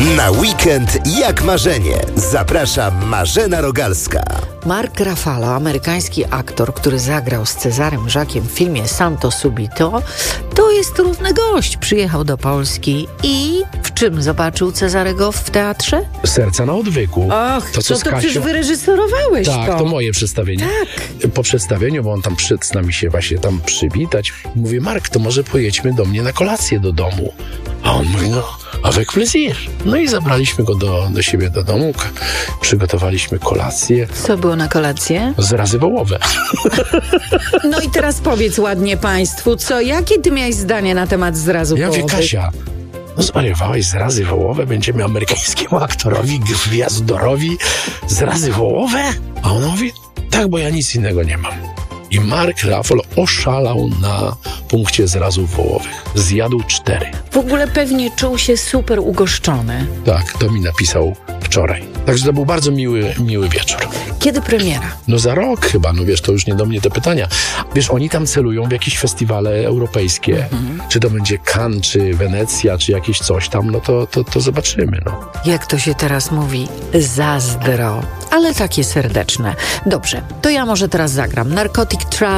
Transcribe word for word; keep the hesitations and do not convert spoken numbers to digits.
Na weekend jak marzenie. Zaprasza Marzena Rogalska. Mark Ruffalo, amerykański aktor, który zagrał z Cezarym Żakiem w filmie Santo Subito, to jest równy gość. Przyjechał do Polski i w czym zobaczył Cezarego w teatrze? Serca na odwyku. Och, to co to, z to Kasią... przecież wyreżyserowałeś Tak, to. to moje przedstawienie. Tak. Po przedstawieniu, bo on tam przyszedł z nami się właśnie tam przywitać, mówię, Mark, to może pojedźmy do mnie na kolację do domu. A on mówi, no, avec plaisir. No i zabraliśmy go do, do siebie do domu, k- przygotowaliśmy kolację. Co było na kolację? Zrazy wołowe. No i teraz powiedz ładnie państwu, co, jakie ty miałeś zdanie na temat zrazu Ja mówię, wołowych? Kasia, no zwariowałaś, zrazy wołowe, będziemy amerykańskiemu aktorowi, gwiazdorowi zrazy wołowe? A on mówi, tak, bo ja nic innego nie mam. I Mark Ruffalo oszalał na punkcie zrazów wołowych. Zjadł cztery. W ogóle pewnie czuł się super ugoszczony. Tak, to mi napisał wczoraj. Także to był bardzo miły, miły wieczór. Kiedy premiera? No za rok chyba, no wiesz, to już nie do mnie te pytania. Wiesz, oni tam celują w jakieś festiwale europejskie. Mhm. Czy to będzie Cannes, czy Wenecja, czy jakieś coś tam, no to, to, to zobaczymy, no. Jak to się teraz mówi? Zazdro. Ale takie serdeczne. Dobrze, to ja może teraz zagram. Narcotic Trap.